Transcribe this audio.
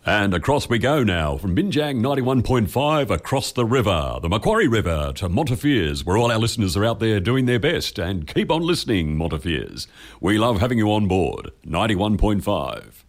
And across we go now, from Binjang 91.5 across the river, the Macquarie River, to Montefiores, where all our listeners are out there doing their best. And keep on listening, Montefiores. We love having you on board. 91.5.